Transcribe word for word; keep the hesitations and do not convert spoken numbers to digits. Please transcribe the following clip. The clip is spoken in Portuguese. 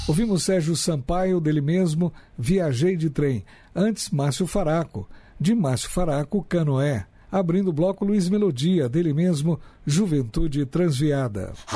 Ouvimos Sérgio Sampaio, dele mesmo, Viajei de Trem. Antes, Márcio Faraco. De Márcio Faraco, Canoé. Abrindo o bloco, Luiz Melodia, dele mesmo, Juventude Transviada.